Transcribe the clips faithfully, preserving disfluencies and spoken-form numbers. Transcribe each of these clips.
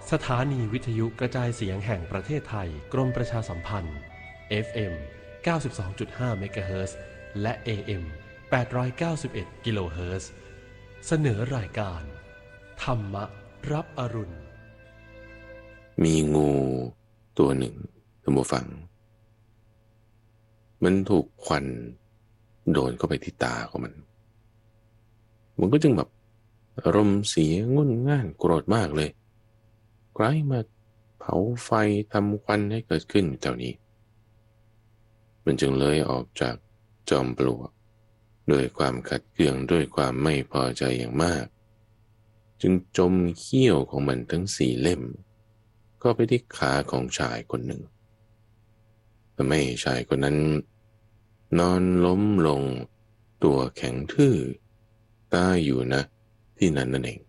สถานีวิทยุกระจายเสียงแห่งประเทศไทยกรมประชาสัมพันธ์ เอฟ เอ็ม เก้าสิบสองจุดห้า เมกะเฮิรตซ์และ เอ เอ็ม แปดร้อยเก้าสิบเอ็ด กิโลเฮิรตซ์เสนอรายการธรรมรับอรุณมีงูตัวหนึ่งท่านผู้ฟังมันถูกควันโดนเข้าไปที่ตาของมันมันก็จึงแบบอารมณ์เสียงุ่นง่านโกรธมากเลยใครมาเผาไฟทำควันให้เกิดขึ้นแถวนี้มันจึงเลยออกจากจอมปลวกด้วยความขัดเคืองด้วยความไม่พอใจอย่างมากจึงจมเขี้ยวของมันทั้งสี่เล่มก็ไปที่ขาของชายคนหนึ่งทำให้ชายคนนั้นนอนล้มลงตัวแข็งทื่อตายอยู่นะที่นั่นนั่นเอง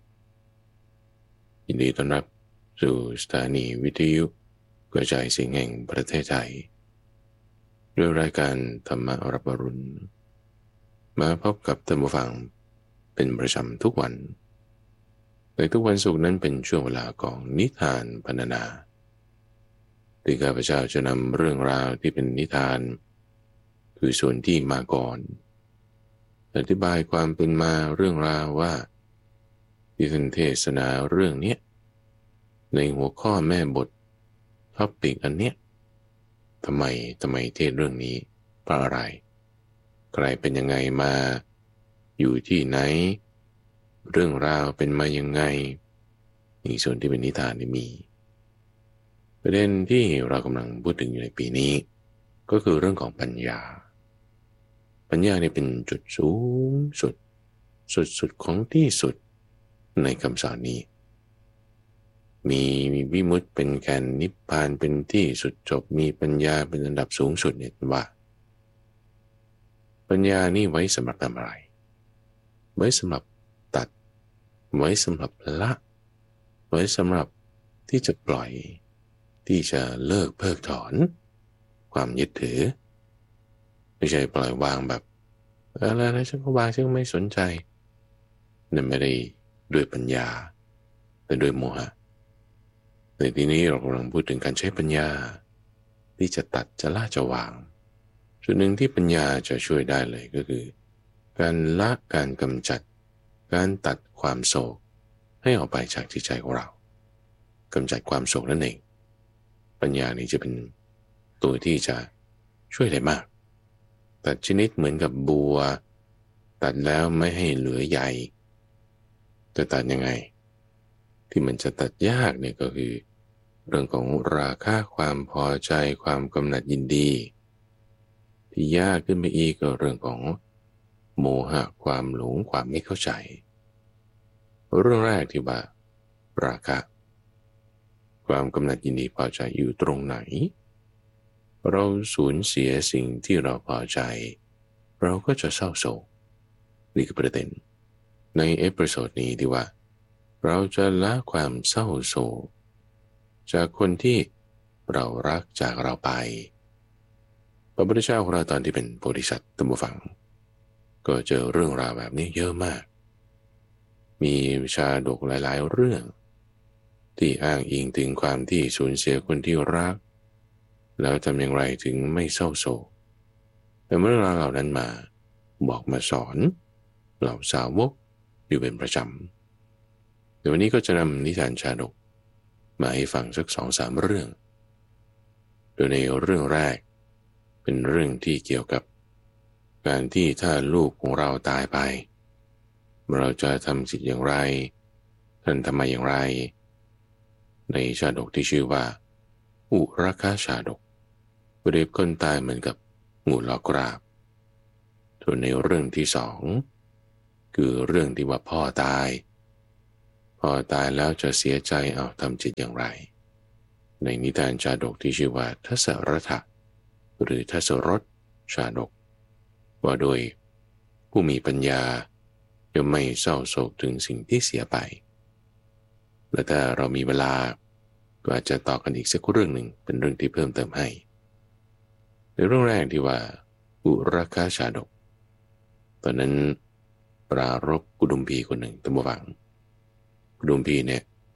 ยินดีต้อนรับสู่สถานีวิทยุกระจายเสียงแห่งประเทศไทยด้วยรายการธรรมรับอรุณมาพบกับท่านผู้ฟังเป็นประจำทุกวันในทุกวันศุกร์นั้นเป็นช่วงเวลาของนิทานพรรณนาที่ข้าพเจ้าจะนำเรื่องราวที่เป็นนิทานคือส่วนที่มาก่อนอธิบายความเป็นมาเรื่องราวว่าที่ท่านเทศนาเรื่องนี้ในหัวข้อแม่บทท็อปิกอันเนี้ยทำไมทำไมเทศเรื่องนี้เพราะอะไรใครเป็นยังไงมาอยู่ที่ไหนเรื่องราวเป็นมายังไงนี่ส่วนที่เป็นนิทานนี่มีประเด็นที่เรากำลังพูดถึงอยู่ในปีนี้ก็คือเรื่องของปัญญาปัญญาเนี่ยเป็นจุดสูงสุดสุดสุดของที่สุดในคำสอนนี้มีมีวิมุตติเป็นแกนนิพพานเป็นที่สุดจบมีปัญญาเป็นอันดับสูงสุดเนี่ยว่าปัญญานี่ไว้สำหรับทำอะไรไว้สำหรับตัดไว้สำหรับละไว้สำหรับที่จะปล่อยที่จะเลิกเพิกถอนความยึดถือไม่ใช่ปล่อยวางแบบอะไรอะไรฉันก็วางฉันไม่สนใจนั่นไม่ได้ด้วยปัญญาแต่ด้วยโมหะในที่นี้เรากำลังพูดถึงการใช้ปัญญาที่จะตัดจะละจะวางส่วนหนึ่งที่ปัญญาจะช่วยได้เลยก็คือการละการกำจัดการตัดความโศกให้ออกไปจากจิตใจของเรากำจัดความโศกนั่นเองปัญญานี้จะเป็นตัวที่จะช่วยได้มากตัดชนิดเหมือนกับบัวตัดแล้วไม่ให้เหลือใยจะตัดยังไงที่มันจะตัดยากเนี่ยก็คือเรื่องของราคะความพอใจความกำหนัดยินดีที่ยากขึ้นไปอีกก็เรื่องของโมหะความหลงความไม่เข้าใจเรื่องแรกที่ว่าราคะความกำหนัดยินดีพอใจอยู่ตรงไหนเราสูญเสียสิ่งที่เราพอใจเราก็จะเศร้าโศกนี่คือประเด็นในเอพิโซดนี้ที่ว่าเราจะละความเศร้าโศกจากคนที่เรารักจากเราไปพระพุทธเจ้าของเราตอนที่เป็นโพธิสัตว์ตัมบูฟังก็เจอเรื่องราวแบบนี้เยอะมากมีชาดกหลายๆเรื่องที่อ้างอิงถึงความที่สูญเสียคนที่รักแล้วทำอย่างไรถึงไม่เศร้าโศกแต่เมื่อเราเหล่านั้นมาบอกมาสอนเหล่าสาวกอยู่เป็นประจำเดี๋ยววันนี้ก็จะนำนิทานชาดกมาให้ฟังสักสองสามเรื่องโดยในเรื่องแรกเป็นเรื่องที่เกี่ยวกับการที่ถ้าลูกของเราตายไปเราจะทำจิตอย่างไรท่านทำไมอย่างไรในชาดกที่ชื่อว่าอุรคชาดกเปรียบคนตายเหมือนกับงูล้อกราบส่วนในเรื่องที่สองคือเรื่องที่ว่าพ่อตายพ่อตายแล้วจะเสียใจเอาทำจิตอย่างไรในนิทานชาดกที่ชื่อว่าทศรถะหรือทศรถชาดกว่าโดยผู้มีปัญญาจะไม่เศร้าโศกถึงสิ่งที่เสียไปและถ้าเรามีเวลาก็อาจจะต่อกันอีกสักเรื่องหนึ่งเป็นเรื่องที่เพิ่มเติมให้ในเรื่องแรกที่ว่าอุรคชาดกตอนนั้นปรารภกุดุมพีคนหนึ่งตัมบูฟังกุดุมพีเนี่ย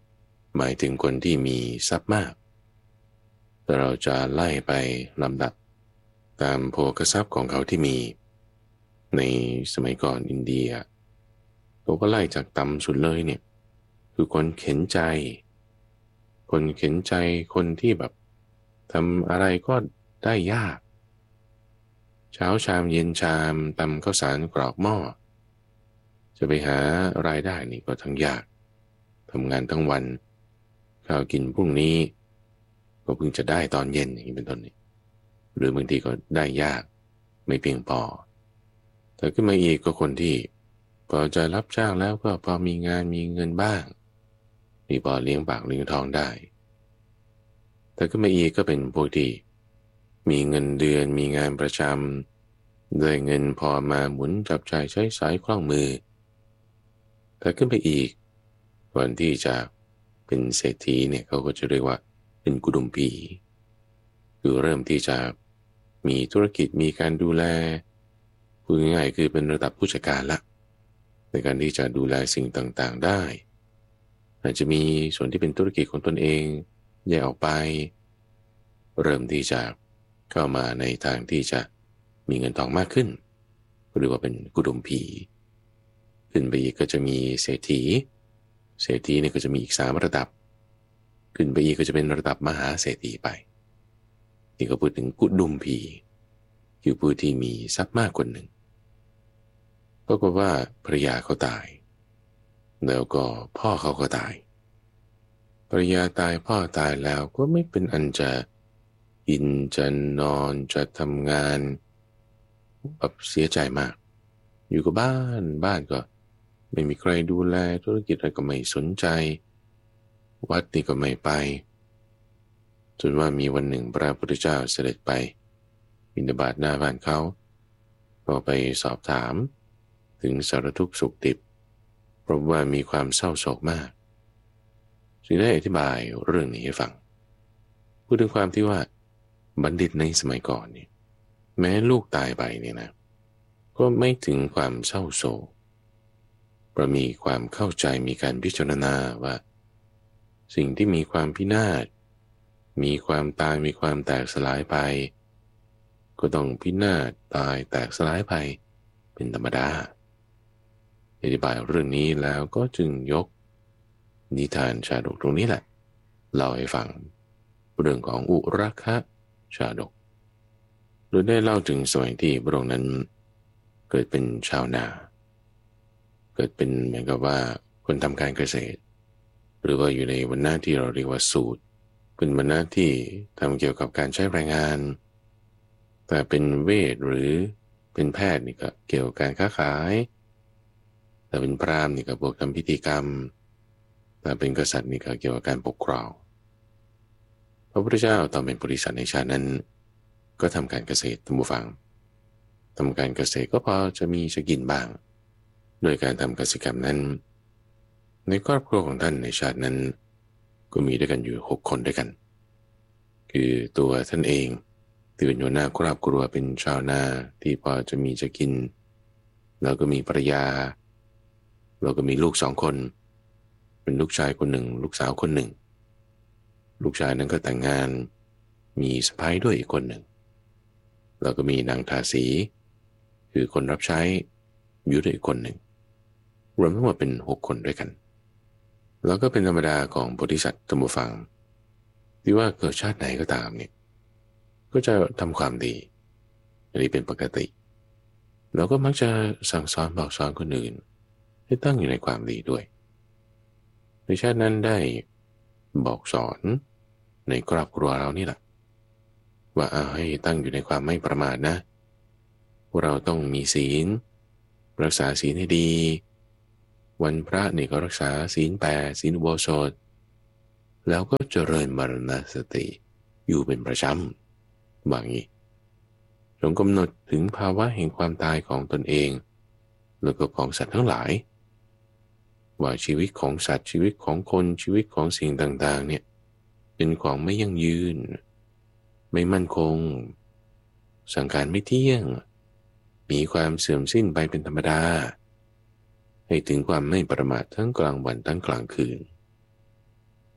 หมายถึงคนที่มีทรัพย์มากแต่เราจะไล่ไปลำดับตามโภคทรัพย์ของเขาที่มีในสมัยก่อนอินเดียเขาก็ไล่จากต่ำสุดเลยเนี่ยคือคนเข็นใจคนเข็นใจคนที่แบบทำอะไรก็ได้ยากเช้าชามเย็นชามตำข้าวสารกรอกหม้อจะไปหารายได้นี่ก็ทั้งยากทำงานทั้งวันข้าวกินพรุ่งนี้ก็เพิ่งจะได้ตอนเย็นอย่างนี้เป็นต้นนี่หรือบางทีก็ได้ยากไม่เพียงพอแต่ขึ้นมาอีกก็คนที่พอจะรับจ้างแล้วก็พอมีงานมีเงินบ้างมีพอเลี้ยงปากเลี้ยงท้องได้แต่ขึ้นมาอีกก็เป็นพวกที่มีเงินเดือนมีงานประจำได้เงินพอมาหมุนจับจ่ายใช้สอยคล่องมือแต่ขึ้นไปอีกก่อนที่จะเป็นเศรษฐีเนี่ยเขาก็จะเรียกว่าเป็นกุดุมพีคือเริ่มที่จะมีธุรกิจมีการดูแลพูดง่ายๆคือเป็นระดับผู้จัดการละในการที่จะดูแลสิ่งต่างๆได้อาจจะมีส่วนที่เป็นธุรกิจของตนเองแยกออกไปเริ่มที่จะเข้ามาในทางที่จะมีเงินทองมากขึ้นหรือว่าเป็นกุดุมพีขึ้นไปอีกก็จะมีเศรษฐีเศรษฐีเนี่ยก็จะมีอีกสามระดับขึ้นไปอีกก็จะเป็นระดับมหาเศรษฐีไปนี่ก็พูดถึงกุดุมพีคือผู้ที่มีทรัพย์มากคนหนึ่งปรากฏว่าภรรยาเขาตายแล้วก็พ่อเขาก็ตายภรรยาตายพ่อตายแล้วก็ไม่เป็นอันจะกินจะนอนจะทำงานแบบเสียใจมากอยู่กับบ้านบ้านก็ไม่มีใครดูแลธุรกิจอะไรก็ไม่สนใจวัดนี่ก็ไม่ไปจนว่ามีวันหนึ่งพระพุทธเจ้าเสด็จไปบิณฑบาตหน้าบ้านเขาก็ไปสอบถามถึงสารทุกข์สุขดิบเพราะว่ามีความเศร้าโศกมากจึงได้อธิบายเรื่องนี้ให้ฟังพูดถึงความที่ว่าบัณฑิตในสมัยก่อนนี่แม้ลูกตายไปเนี่ยนะก็ไม่ถึงความเศร้าโศกเพราะมีความเข้าใจมีการพิจารณาว่าสิ่งที่มีความพินาศมีความตายมีความแตกสลายไปก็ต้องพินาศตายแตกสลายไปเป็นธรรมดาอธิบายเรื่องนี้แล้วก็จึงยกนิทานชาดกตรงนี้แหละเล่าให้ฟังเรื่องของอุราคะชาดกโดยได้เล่าถึงสมัยที่พระองค์นั้นเกิดเป็นชาวนาเกิดเป็นเหมือนกับว่าคนทำการเกษตรหรือว่าอยู่ในวรรณะที่เราเรียกว่าสูตรเป็นวรรณะที่ทำเกี่ยวกับการใช้แรงงานแต่เป็นเวทหรือเป็นแพทย์นี่ก็เกี่ยวกับการค้าขายแต่เป็นพราหมณ์นี่ก็พวกทำพิธีกรรมแต่เป็นกษัตริย์นี่ก็เกี่ยวกับการปกครองพระพุทธเจ้าตอนเป็นบริษัทในชาตินั้นก็ทำการเกษตรท่านผู้ฟังทำการเกษตรก็พอจะมีจะกินบ้างโดยการทำกสิกรรมนั้นในครอบครัวของท่านในชาตินั้นก็มีด้วยกันอยู่หกคนด้วยกันคือตัวท่านเองที่เป็นหัวหน้าครอบครัวเป็นชาวนาที่พอจะมีจะกินแล้วก็มีภรรยาแล้วก็มีลูกสองคนเป็นลูกชายคนหนึ่งลูกสาวคนหนึ่งลูกชายนั้นก็แต่งงานมีสะใภ้ด้วยอีกคนหนึ่งแล้วก็มีนางทาสีคือคนรับใช้อยู่ด้วยอีกคนหนึ่งรวมทั้งหมดเป็นหกคนด้วยกันแล้วก็เป็นธรรมดาของโพธิสัตว์ธรรมฟังที่ว่าเกิดชาติไหนก็ตามเนี่ยก็จะทำความดีอันนี้เป็นปกติเราก็มักจะสั่งสอนบอกสอนคนอื่นให้ตั้งอยู่ในความดีด้วยในชาตินั้นได้บอกสอนในครอบครัวเรานี่แหละว่าเอาให้ตั้งอยู่ในความไม่ประมาทนะเราต้องมีศีลรักษาศีลให้ดีวันพระนี่ก็รักษาศีลแปดศีลอุโบสถแล้วก็เจริญมรณสติอยู่เป็นประจำว่างี้จงกำหนดถึงภาวะแห่งความตายของตนเองแล้วก็ของสัตว์ทั้งหลายว่าชีวิตของสัตว์ชีวิตของคนชีวิตของสิ่งต่างๆเนี่ยเป็นของไม่ยั่งยืนไม่มั่นคงสังขารไม่เที่ยงมีความเสื่อมสิ้นไปเป็นธรรมดาให้ถึงความไม่ประมาททั้งกลางวันทั้งกลางคืน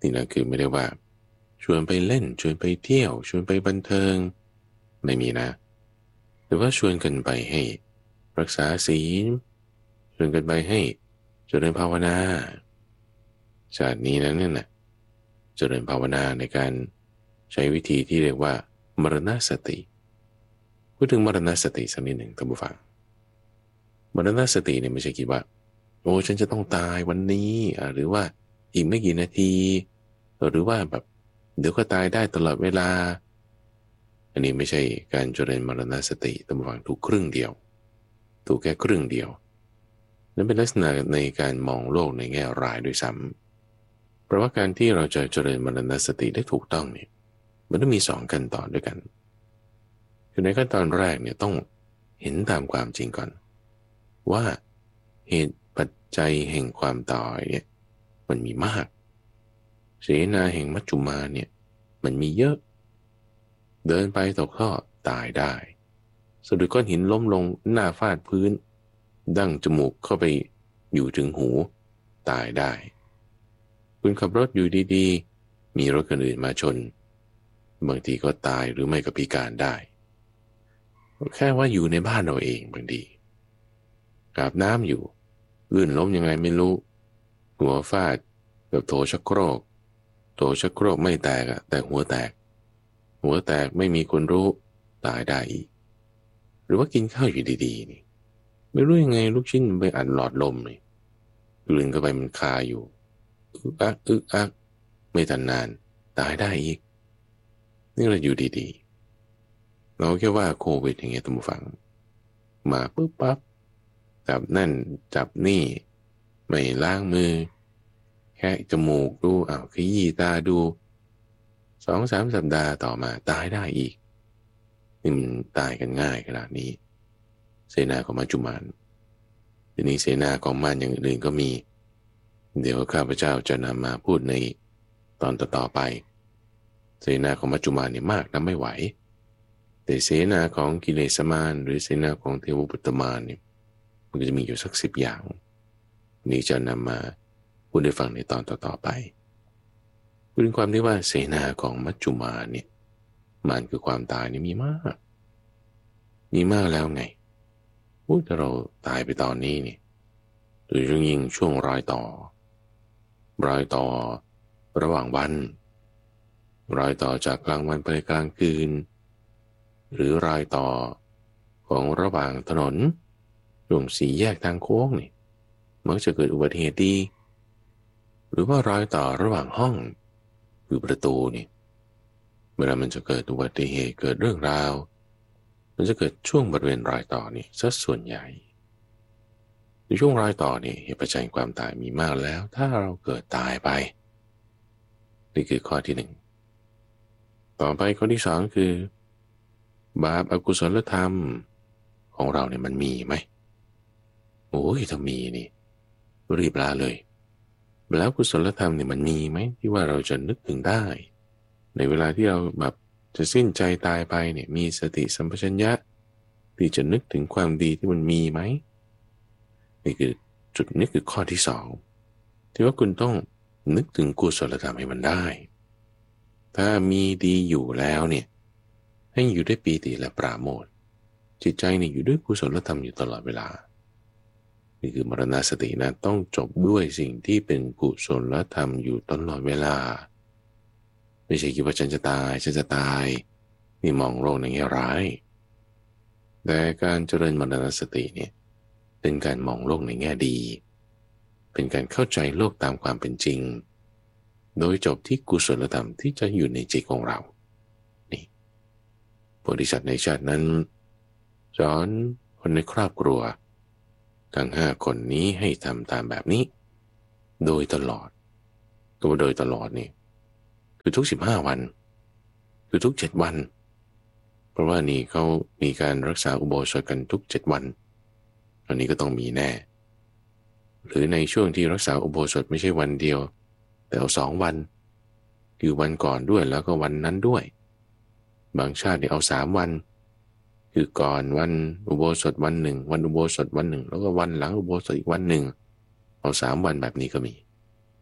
นี่นะคือไม่ได้ว่าชวนไปเล่นชวนไปเที่ยวชวนไปบันเทิงไม่มีนะหรือว่าชวนกันไปให้รักษาศีลชวนกันไปให้เจริญภาวนาชาตินี้นั้นเนี่ยนะเจริญภาวนาในการใช้วิธีที่เรียกว่ามรณสติพูดถึงมรณสติสักนิดหนึ่งท่านผู้ฟังมรณสติเนี่ยไม่ใช่คิดว่าโอ้ฉันจะต้องตายวันนี้หรือว่าอีกไม่กี่นาทีหรือว่าแบบเดี๋ยวก็ตายได้ตลอดเวลาอันนี้ไม่ใช่การเจริญมรณสติท่านผู้ฟังถูกครึ่งเดียวถูกแค่ครึ่งเดียวนั่นเป็นลักษณะในการมองโลกในแง่ร้ายด้วยซ้ำเพราะว่าการที่เราจะเจริญมรณสติได้ถูกต้องเนี่ยมันต้องมีสองขั้นตอนด้วยกันคือในขั้นตอนแรกเนี่ยต้องเห็นตามความจริงก่อนว่าเหตุปัจจัยแห่งความตายเนี่ยมันมีมากเสนาแห่งมัจจุมาเนี่ยมันมีเยอะเดินไปตกท่อตายได้สะดุดก้อนหินล้มลงหน้าฟาดพื้นดั้งจมูกเข้าไปอยู่ถึงหูตายได้คุณขับรถอยู่ดีๆมีรถคนอื่นมาชนบางทีก็ตายหรือไม่ก็พิการได้แค่ว่าอยู่ในบ้านเราเองบางทีอาบน้ำอยู่ลื่นล้มยังไงไม่รู้หัวฟาดกับโถชักโครกโถชักโครกไม่แตกอะแต่หัวแตกหัวแตกไม่มีคนรู้ตายได้อีกหรือว่ากินข้าวอยู่ดีๆนี่ไม่รู้ยังไงลูกชิ้นไปอัดหลอดลมเลยกลืนเข้าไปมันคาอยู่อึกอักอึกอักไม่ทันนานตายได้อีกนี่เราอยู่ดีๆเราแค่ว่าโควิดอย่างเงี้ยท่านผู้ฟังมาปุ๊บปั๊บจับนั่นจับนี่ไม่ล้างมือแค่จมูกดูอ้าวขยี้ตาดูสองสามสัปดาห์ต่อมาตายได้อีกนี่มันตายกันง่ายขนาดนี้เสนาของมัจจุมานทีนี้เสนาของมารอย่างอื่นก็มีเดี๋ยวข้าพเจ้าจะนำมาพูดในตอนต่อๆไปเสนาของมัจจุมานเนี่ยมากนับไม่ไหวแต่เสนาของกิเลสมารหรือเสนาของเทวปุตตมารเนี่ยมันก็จะมีอยู่สักสิบอย่างนี้จะนำมาพูดให้ฟังในตอนต่อๆไปเป็นความที่ว่าเสนาของมัจจุมานเนี่ยมันคือความตายนี่มีมากมีมากแล้วไงพูดถ้าเราตายไปตอนนี้นี่โดยยิ่งช่วงรอยต่อรอยต่อระหว่างวันรอยต่อจากกลางวันไปกลางคืนหรือรอยต่อของระหว่างถนนช่วงสี่แยกทางโค้งนี่มักจะเกิดอุบัติเหตุดีหรือว่ารอยต่อระหว่างห้องคือประตูนี่เวลามันจะเกิดอุบัติเหตุเกิดเรื่องราวมันจะเกิดช่วงบริเวณรอยต่อนี่ซะส่วนใหญ่ในช่วงรอยต่อนี่เหตุปัจจัยความตายมีมากแล้วถ้าเราเกิดตายไปนี่คือข้อที่หนึ่งต่อไปข้อที่สองคือบาปอกุศลธรรมของเราเนี่ยมันมีไหมโอ้ยถ้ามีนี่รีบละเลยแล้วกุศลธรรมเนี่ยมันมีไหมที่ว่าเราจะนึกถึงได้ในเวลาที่เราแบบจะสิ้นใจตายไปเนี่ยมีสติสัมปชัญญะที่จะนึกถึงความดีที่มันมีไหมนี่คือจุดนี้คือข้อที่สองที่ว่าคุณต้องนึกถึงกุศลธรรมให้มันได้ถ้ามีดีอยู่แล้วเนี่ยให้อยู่ด้วยปีติและปราโมทย์จิตใจเนี่ยอยู่ด้วยกุศลธรรมอยู่ตลอดเวลานี่คือมรณสตินะต้องจบด้วยสิ่งที่เป็นกุศลธรรมอยู่ตลอดเวลาไม่ใช่คิดว่าฉันจะตายฉันจะตายนี่มองโลกในแง่ร้ายแต่การเจริญมรณสติเนี่ยเป็นการมองโลกในแง่ดีเป็นการเข้าใจโลกตามความเป็นจริงโดยจบที่กุศลธรรมที่จะอยู่ในจิตของเรานี่โพธิสัตว์ในชาตินั้นสอนคนในครอบครัวทั้งห้าคนนี้ให้ทำตามแบบนี้โดยตลอดก็ว่าโดยตลอดนี่คือทุกสิบห้าวันคือทุกเจ็ดวันเพราะว่านี่เขามีการรักษาอุโบสถกันทุกเจ็ดวันอันนี้ก็ต้องมีแน่หรือในช่วงที่รักษาอุโบสถไม่ใช่วันเดียวแต่เอาสองวันคือวันก่อนด้วยแล้วก็วันนั้นด้วยบางชาติเนี่ยเอาสามวันคือก่อนวันอุโบสถวันหนึ่งวันอุโบสถวันหนึ่งแล้วก็วันหลังอุโบสถอีกวันหนึ่งเอาสามวันแบบนี้ก็มี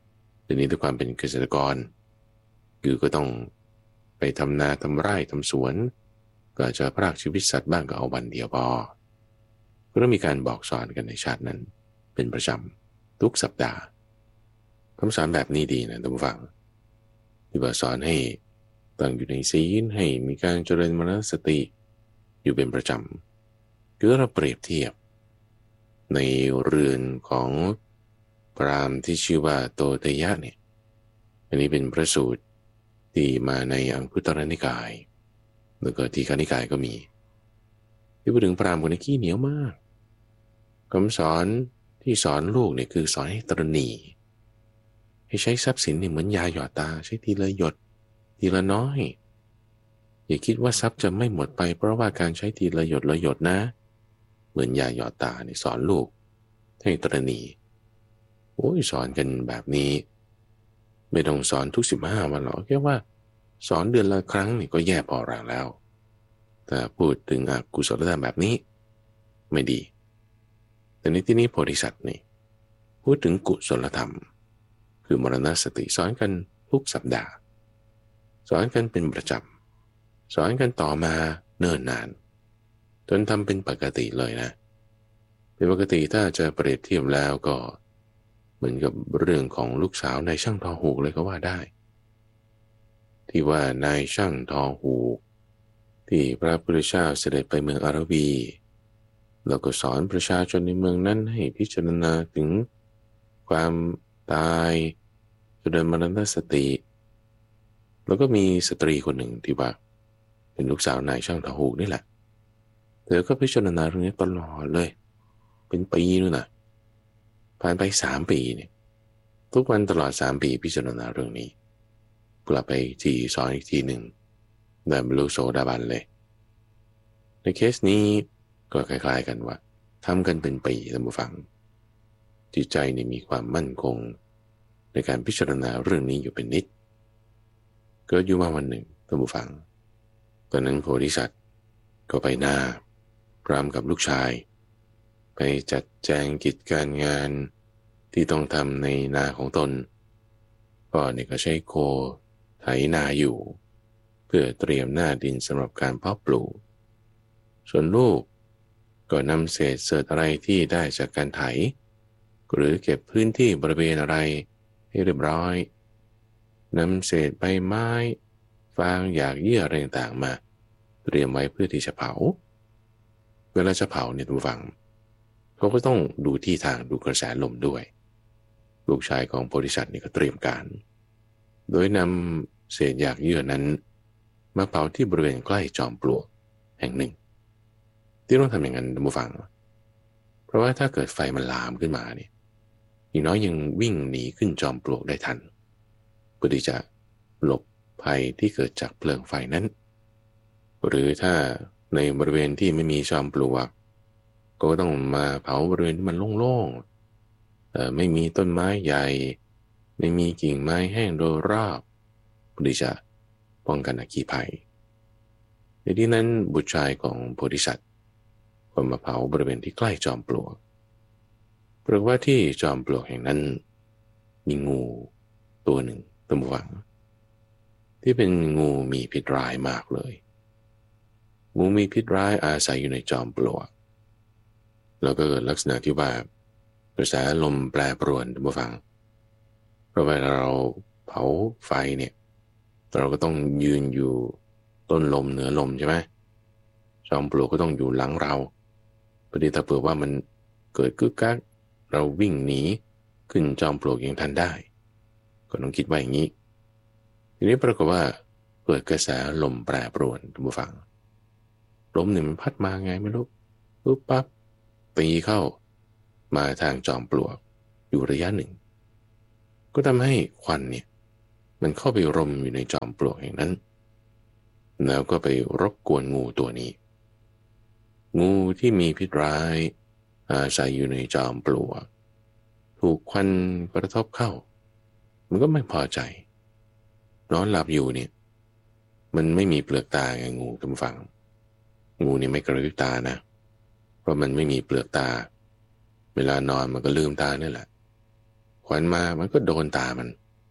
ทีนี้ด้วยความเป็นเกษตรกรคือก็ต้องไปทำนาทำไร่ทำสวนก็จะพรากชีวิตสัตว์บ้างก็เอาวันเดียวพอก็ต้องมีการบอกสอนกันในชาตินั้นเป็นประจำทุกสัปดาห์คำสอนแบบนี้ดีนะท่านผู้ฟังที่ว่าสอนให้ตั้งอยู่ในศีลให้มีการเจริญมรณสติอยู่เป็นประจำคือเราเปรียบเทียบในเรือนของพราหมณ์ที่ชื่อว่าโตเตยะเนี่ยอันนี้เป็นพระสูตรที่มาในอังคุตรนิกายแล้วก็ทีฆนิกายก็มีที่พูดถึงพราหมณ์คนนี้ขี้เหนียวมากคำสอนที่สอนลูกเนี่ยคือสอนให้ตระหนี่ให้ใช้ทรัพย์สินเนี่ยเหมือนยาหยอดตาใช้ทีละหยดทีละน้อยอย่าคิดว่าทรัพย์จะไม่หมดไปเพราะว่าการใช้ทีละหยดละหยดนะเหมือนยาหยอดตาเนี่ยสอนลูกให้ตระหนี่โอ้ยสอนกันแบบนี้ไม่ต้องสอนทุกสิบห้าวันหรอกแค่ว่าสอนเดือนละครั้งนี่ก็แย่พอแรงแล้วแต่พูดถึงอกุศลธรรมแบบนี้ไม่ดีแต่ในที่นี้โพธิสัตว์นี่พูดถึงกุศลธรรมคือมรณสติสอนกันทุกสัปดาห์สอนกันเป็นประจำสอนกันต่อมาเนิ่นนานจนทำเป็นปกติเลยนะเป็นปกติถ้าจะเปรียบเทียบแล้วก็เหมือนกับเรื่องของลูกสาวนายช่างทอหูกเลยก็ว่าได้ที่ว่านายช่างทอหูกที่พระพุทธเจ้าเสด็จไปเมืองอารวีแล้วก็สอนประชาชนในเมืองนั้นให้พิจารณาถึงความตายเจริญมรณสติแล้วก็มีสตรีคนหนึ่งที่ว่าเป็นลูกสาวนายช่างทอหูกนี่แหละเธอก็พิจารณาเรื่องนี้ตลอดเลยเป็นปีนู่นน่ะผ่านไปสามปีเนี่ยทุกวันตลอดสามปีพิจารณาเรื่องนี้กลับไปที่สอนอีกทีหนึ่งได้บรรลุโสดาบันเลยในเคสนี้ก็คล้ายๆกันว่าทำกันเป็นปีท่านผู้ฟังจิตใจนี่มีความมั่นคงในการพิจารณาเรื่องนี้อยู่เป็นนิดเกิดอยู่มาวันหนึ่งท่านผู้ฟังตอนนั้นโพธิสัตว์ก็ไปนาพร้อมกับลูกชายไปจัดแจงกิจการงานที่ต้องทำในนาของตนพ่อเนี่ยก็ใช้โคไถนาอยู่เพื่อเตรียมหน้าดินสำหรับการเพาะปลูกส่วนลูกก็นำเศษเศษอะไรที่ได้จากการไถหรือเก็บพื้นที่บริเวณอะไรให้เรียบร้อยนำเศษใบไม้ฟางหยากเยื่ออะไรต่างๆมาเตรียมไว้เพื่อที่จะเผาเวลาจะเผาเนี่ยทุกฝังเขาก็ต้องดูที่ทางดูกระแสลมด้วยลูกชายของโพธิสัตว์นี่ก็เตรียมการโดยนำเศษหยากเยื่อนั้นมาเผาที่บริเวณใกล้จอมปลวกแห่งหนึ่งที่ต้องทำอย่างนั้นท่านผู้ฟังเพราะว่าถ้าเกิดไฟมันลามขึ้นมาเนี่ยอย่างน้อยยังวิ่งหนีขึ้นจอมปลวกได้ทันเพื่อที่จะหลบภัยที่เกิดจากเพลิงไฟนั้นหรือถ้าในบริเวณที่ไม่มีจอมปลวกก็ต้องมาเผาบริเวณที่มันโล่งๆแต่ไม่มีต้นไม้ใหญ่ไม่มีกิ่งไม้แห้งโดยรอบเพื่อที่จะป้องกันอัคคีภัยในที่นั้นบุตรชายของโพธิสัตว์ก็มาเผาบริเวณที่ใกล้จอมปลวกปรากฏว่าที่จอมปลวกแห่งนั้นมีงูตัวหนึ่งตำวังที่เป็นงูมีพิษร้ายมากเลยงูมีพิษร้ายอาศัยอยู่ในจอมปลวกแล้วก็เกิดลักษณะที่ว่ากระแสลมแปรปรวนตำวังเพราะเวลาเราเผาไฟเนี่ยเราก็ต้องยืนอยู่ต้นลมเหนือลมใช่ไหมจอมปลวกก็ต้องอยู่หลังเราพอดีถ้าเผื่อว่ามันเกิดกึกกักเราวิ่งหนีขึ้นจอมปลวกอย่างทันได้ก็ต้องคิดไว้อย่างนี้ทีนี้ปรากฏว่าเกิดกระแสลมแปรปรวนท่านผู้ฟังลมเนี่ยมันพัดมาไงไม่รู้ปุ๊บปั๊บตีเข้ามาทางจอมปลวกอยู่ระยะหนึ่งก็ทำให้ควันเนี่ยมันเข้าไปรมอยู่ในจอมปลวกแห่งนั้นแล้วก็ไปรบกวนงูตัวนี้งูที่มีพิษร้ายอาศัยอยู่ในจอมปลวกถูกควันกระทบเข้ามันก็ไม่พอใจนอนหลับอยู่เนี่ยมันไม่มีเปลือกตาไงงูท่านผู้ฟังงูนี่ไม่กระพริบตานะเพราะมันไม่มีเปลือกตาเวลานอนมันก็ลืมตานี่แหละควันมามันก็โดนตามัน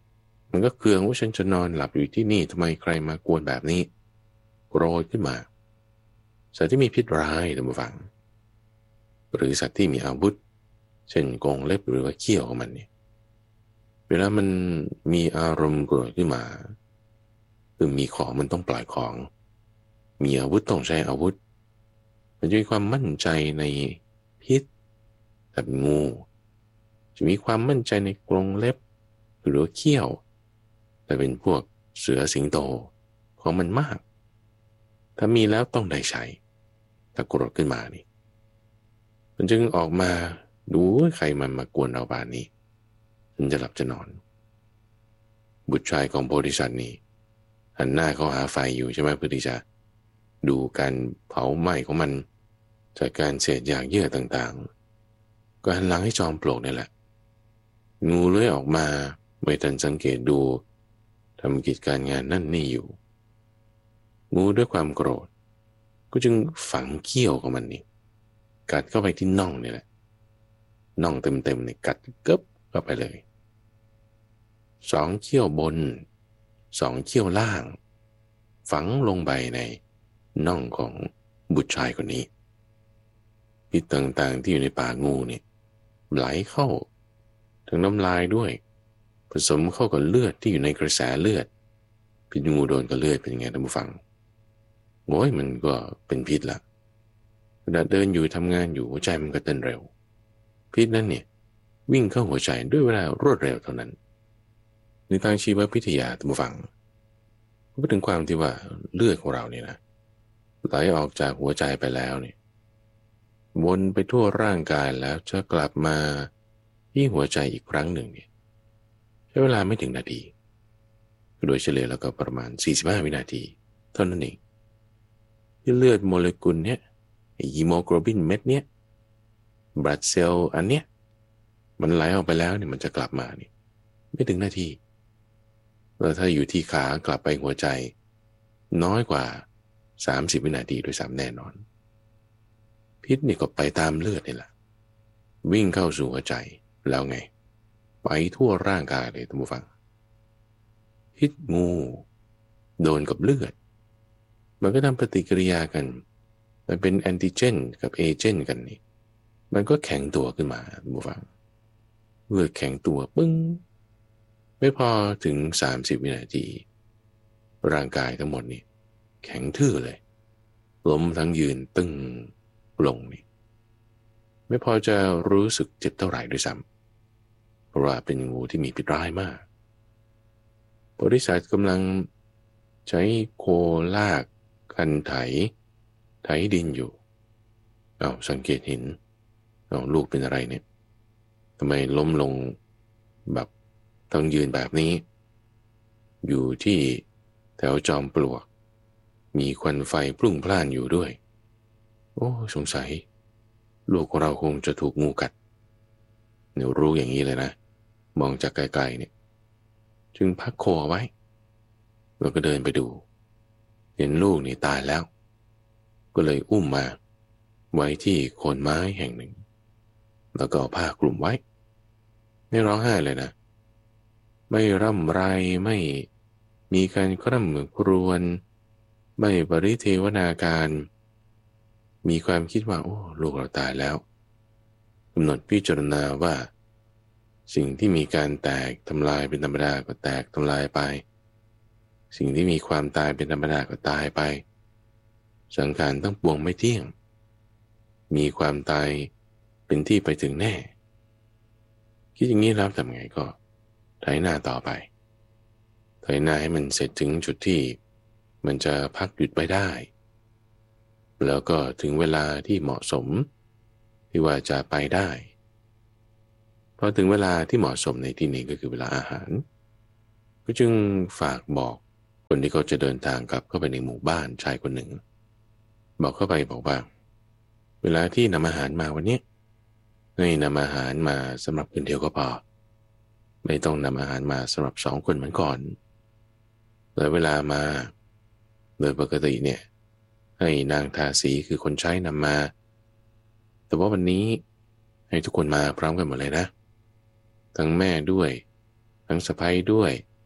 มันก็เคืองว่าฉันจะนอนหลับอยู่ที่นี่ทำไมใครมากวนแบบนี้โกรธขึ้นมาสัตว์ที่มีพิษร้ายท่านผู้ฟังหรือสัตว์ที่มีอาวุธเช่นกรงเล็บหรือว่าเขี้ยวของมันเนี่ยเวลามันมีอารมณ์โกรธขึ้นมาคือมีของมันต้องปล่อยของมีอาวุธต้องใช้อาวุธมันจะมีความมั่นใจในพิษแบบงูจะมีความมั่นใจในกรงเล็บหรือเขี้ยวแต่เป็นพวกเสือสิงโตของมันมากถ้ามีแล้วต้องได้ใช้ถ้าโกรธขึ้นมานี่มันจึงออกมาดูใครมันมากวนเราบ้านนี้ฉันจะหลับจะนอนบุตรชายของโพธิสัตว์นี่หันหน้าเข้าหาไฟอยู่ใช่ไหมเพื่อที่จะดูการเผาไหม้ของมันจากการเศษหยากเยื่อต่างๆก็หันหลังให้จอมปลวกนี่แหละงูเลื้อยออกมาไม่ทันสังเกตดูทำกิจการงานนั่นนี่อยู่งูด้วยความโกรธก็จึงฝังเขี้ยวของมันนี่กัดเข้าไปที่น่องนี่แหละน่องเต็มๆเนี่ยกัดกึ๊บเข้าไปเลยสองเขี้ยวบนสองเขี้ยวล่างฝังลงไปในน่องของบุตรชายคนนี้พิษต่างๆที่อยู่ในปากงูเนี่ยไหลเข้าถึงน้ำลายด้วยผสมเข้ากับเลือดที่อยู่ในกระแสเลือดพิษงูโดนกับเลือดเป็นไงท่านผู้ฟังโอ้ยมันก็เป็นพิษละขณะเดินอยู่ทำงานอยู่หัวใจมันก็เต้นเร็วพิษนั้นเนี่ยวิ่งเข้าหัวใจด้วยเวลารวดเร็วเท่านั้นในทางชีววิทยาท่านผู้ฟังพูดถึงความที่ว่าเลือดของเราเนี่ยนะไหลออกจากหัวใจไปแล้วเนี่ยวนไปทั่วร่างกายแล้วจะกลับมาที่หัวใจอีกครั้งหนึ่งเนี่ยใช้เวลาไม่ถึงนาทีโดยเฉลี่ยแล้วก็ประมาณสี่สิบห้าวินาทีเท่านั้นเองที่เลือดโมเลกุลเนี้ยฮีโมโกลบินเม็ดเนี้ยบลัดเซลล์อันเนี้ยมันไหลออกไปแล้วเนี่ยมันจะกลับมานี่ไม่ถึงนาทีแล้วถ้าอยู่ที่ขากลับไปหัวใจน้อยกว่าสามสิบวินาทีโดยซ้ำแน่นอนพิษนี่ก็ไปตามเลือดนี่แหละวิ่งเข้าสู่หัวใจแล้วไงไปทั่วร่างกายเลยท่านผู้ฟังพิษงูโดนกับเลือดมันก็ทำปฏิกิริยากันมันเป็นแอนติเจนกับเอเจนต์กันนี่มันก็แข็งตัวขึ้นมาท่านผู้ฟังเลือดแข็งตัวปึ้งไม่พอถึงสามสิบวินาทีร่างกายทั้งหมดนี่แข็งทื่อเลยล้มทั้งยืนตึงลงนี่ไม่พอจะรู้สึกเจ็บเท่าไหร่ด้วยซ้ำเพราะว่าเป็นงูที่มีพิษร้ายมากบริษัทกำลังใช้โคลากคันไถไถดินอยู่เอาสังเกตเห็นเอาลูกเป็นอะไรเนี่ยทำไมล้มลงแบบต้องยืนแบบนี้อยู่ที่แถวจอมปลวกมีควันไฟพลุ่งพล่านอยู่ด้วยโอ้สงสัยลูกของเราคงจะถูกงูกัดเนี่ยรู้อย่างนี้เลยนะมองจากไกลๆเนี่ยจึงพักโคไว้แล้วก็เดินไปดูเห็นลูกนี่ตายแล้วก็เลยอุ้มมาไว้ที่โคนไม้แห่งหนึ่งแล้วก็เอาผ้าคลุมไว้ไม่ร้องไห้เลยนะไม่ร่ำไรไม่มีการคร่ำครวญไม่ปริเทวนาการมีความคิดว่าโอ้ลูกเราตายแล้วกำหนดพิจารณาว่าสิ่งที่มีการแตกทำลายเป็นธรรมดาก็แตกทำลายไปสิ่งที่มีความตายเป็นธรรมดาก็ตายไปสังขารทั้งปวงไม่เที่ยงมีความตายเป็นที่ไปถึงแน่คิดอย่างนี้แล้วทำไงก็ไถนาต่อไปไถนาให้มันเสร็จถึงจุดที่มันจะพักหยุดไปได้แล้วก็ถึงเวลาที่เหมาะสมที่ว่าจะไปได้พอถึงเวลาที่เหมาะสมในที่นี้ก็คือเวลาอาหารก็จึงฝากบอกคนที่เขาจะเดินทางกลับเข้าไปในหมู่บ้านชายคนหนึ่งบอกเข้าไปบอกว่าเวลาที่นำอาหารมาวันนี้ให้นำอาหารมาสำหรับคนเดียวก็พอไม่ต้องนำอาหารมาสำหรับสองคนเหมือนก่อนแล้วเวลามาโดยปกติเนี่ยให้นางทาสีคือคนใช้นำมาแต่ว่าวันนี้ให้ทุกคนมาพร้อมกันหมดเลยนะทั้งแม่ด้วยทั้งสะใภ้ด้วย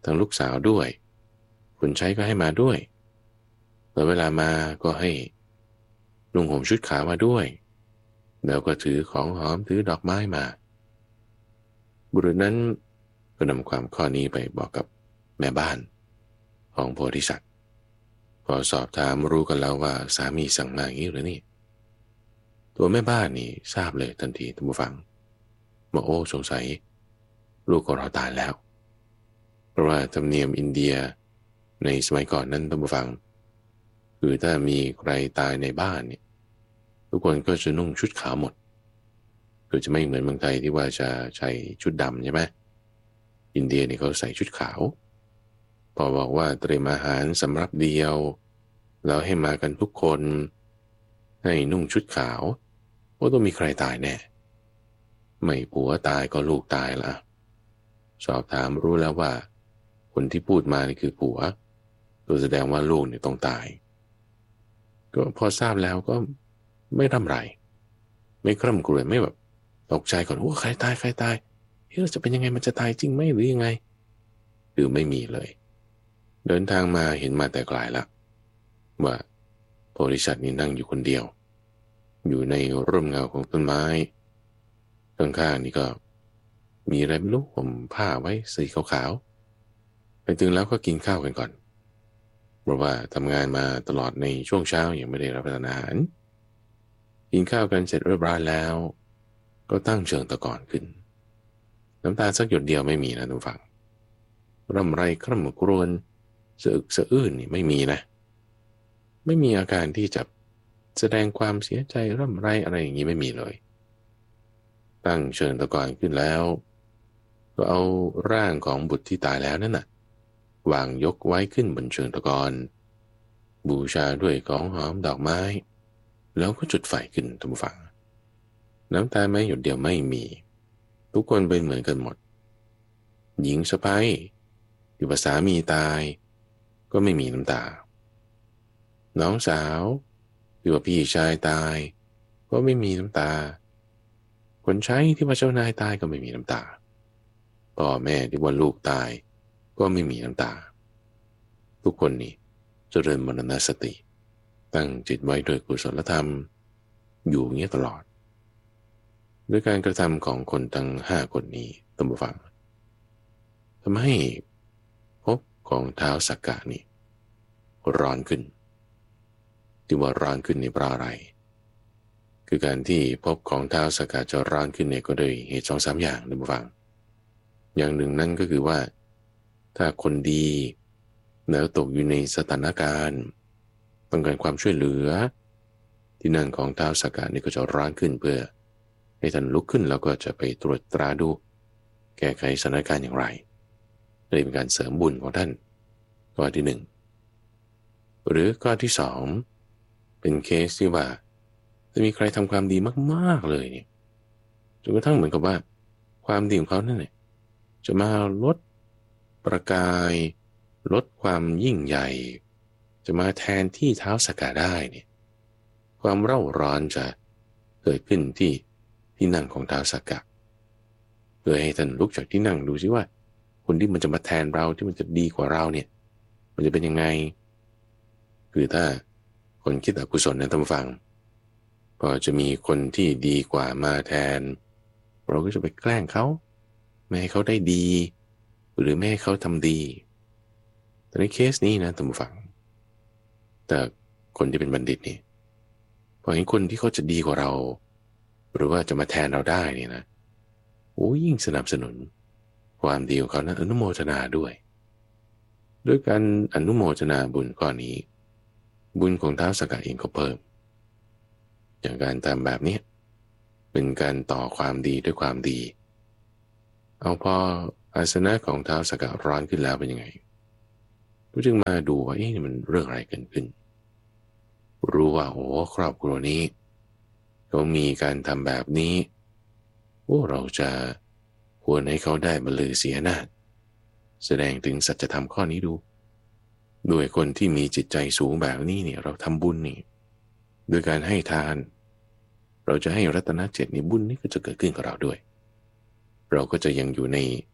ทั้งลูกสาวด้วยคนใช้ก็ให้มาด้วยแล้วเวลามาก็ให้นุ่งห่มชุดขาวมาด้วยแล้วก็ถือของหอมถือดอกไม้มาบุรุษนั้นก็นำความข้อนี้ไปบอกกับแม่บ้านของโพธิสัตว์พอสอบถามรู้กันแล้วว่าสามีสั่งมาอย่างนี้หรือนี่ตัวแม่บ้านนี่ทราบเลยทันทีท่านผู้ฟังว่าโอ้สงสัยลูกของเราตายแล้วเพราะว่าธรรมเนียมอินเดียในสมัยก่อนนั้นท่านผู้ฟังคือถ้ามีใครตายในบ้านเนี่ยทุกคนก็จะนุ่งชุดขาวหมดคือจะไม่เหมือนเมืองไทยที่ว่าจะใช้ชุดดำใช่ไหมอินเดียนี่เขาใส่ชุดขาวพอบอกว่าเตรียมอาหารสำรับเดียวแล้วให้มากันทุกคนให้นุ่งชุดขาวว่าต้องมีใครตายแน่ไม่ผัวตายก็ลูกตายละสอบถามรู้แล้วว่าคนที่พูดมานี่คือผัวตัวแสดงว่าลูกเนี่ยต้องตายก็พอทราบแล้วก็ไม่ร่ำไรไม่คร่ำกรวญไม่แบบตกใจก่อนโอ้ใครตายใครตายเฮ้ยจะเป็นยังไงมันจะตายจริงไหมหรือยังไงคือไม่มีเลยเดินทางมาเห็นมาแต่ไกลละว่าโพธิสัตว์นี่นั่งอยู่คนเดียวอยู่ในร่มเงาของต้นไม้ข้างๆนี่ก็มีอะไรไม่รู้ห่มผ้าไว้สีขาวๆไปถึงแล้วก็กินข้าวกันก่อนเพราะว่าทำงานมาตลอดในช่วงเช้ายังไม่ได้รับประทานอาหารกินข้าวกันเสร็จเรียบร้อยแล้วก็ตั้งเชิงตะกอนขึ้นน้ำตาสักหยดเดียวไม่มีนะทุกฝั่งร่ำไรคร่ำครวญสะอึกสะอื้นนี่ไม่มีนะไม่มีอาการที่จะแสดงความเสียใจร่ำไรอะไรอย่างนี้ไม่มีเลยตั้งเชิงตะกอนขึ้นแล้วก็เอาร่างของบุตรที่ตายแล้วนั่นน่ะวางยกไว้ขึ้นบนเชิงตะกอนบูชาด้วยของหอมดอกไม้แล้วก็จุดไฟขึ้นทุกฝั่งน้ำตาแม้หยดเดียวไม่มีทุกคนเป็นเหมือนกันหมดหญิงสะใภ้ที่ว่าสามีตายก็ไม่มีน้ำตาน้องสาวที่ว่าพี่ชายตายก็ไม่มีน้ำตาคนใช้ที่ว่าเจ้านายตายก็ไม่มีน้ำตาพ่อแม่ที่ว่าลูกตายก็ไม่มีน้ำตาทุกคนนี่เจริญมรณสติตั้งจิตไว้โดยกุศลธรรมอยู่อย่างนี้ตลอดด้วยการกระทำของคนทั้งห้าคนนี้ท่านผู้ฟังทำให้ภพของท้าวสักกะนี่ร้อนขึ้นที่ว่าร้อนขึ้นนี่เพราะอะไรคือการที่ภพของท้าวสักกะจะร้อนขึ้นเนี่ยก็โดยเหตุสองสามอย่างท่านผู้ฟังอย่างหนึ่งนั่นก็คือว่าถ้าคนดีแล้วตกอยู่ในสถานการณ์ต้องการความช่วยเหลือที่นั่งของท้าวสักกะนี่ก็จะร้อนขึ้นเพื่อให้ท่านลุกขึ้นแล้วก็จะไปตรวจตราดูแก้ไขสถานการณ์อย่างไรเลยเป็นการเสริมบุญของท่านข้อที่หนึ่งหรือข้อที่สองเป็นเคสที่ว่าจะมีใครทำความดีมากๆเลยเนี่ยจนกระทั่งเหมือนกับว่าความดีของเขานั่นแหละจะมาลดประกายลดความยิ่งใหญ่จะมาแทนที่ท้าวสักกะได้เนี่ยความเร่าร้อนจะเกิดขึ้นที่ที่นั่งของท้าวสักกะเพื่อให้ท่านลุกจากที่นั่งดูซิว่าคนที่มันจะมาแทนเราที่มันจะดีกว่าเราเนี่ยมันจะเป็นยังไงคือถ้าคนคิดอกุศลนะท่านผู้ฟังพอจะมีคนที่ดีกว่ามาแทนเราก็จะไปแกล้งเขาไม่ให้เขาได้ดีหรือไม่ให้เขาทำดีแต่ในเคสนี้นะท่านผู้ฟังแต่คนที่เป็นบัณฑิตนี่พอเห็นคนที่เขาจะดีกว่าเราหรือว่าจะมาแทนเราได้นี่นะโอ้ยิ่งสนับสนุนความดีของเขานั้นอนุโมทนาด้วยด้วยการอนุโมทนาบุญก้อนนี้บุญของท้าวสักกะเองก็เพิ่มอย่างการทำแบบนี้เป็นการต่อความดีด้วยความดีเอาพออาสนะของท้าวสักกะร้อนขึ้นแล้วเป็นยังไงก็จึงมาดูว่าเอ๊ะมันเรื่องอะไรเกิดขึ้นรู้ว่าโอ้ครอบครัวนี้เขามีการทำแบบนี้โอ้เราจะควรให้เขาได้บรรลือเสียนาฏแสดงถึงสัจธรรมข้อนี้ดูด้วยคนที่มีจิตใจสูงแบบนี้เนี่ยเราทำบุญนี่ด้วยการให้ทานเราจะให้รัตนเจ็ดนี่บุญนี่ก็จะเกิดขึ้นกับเราด้วยเราก็จะยังอยู่ใน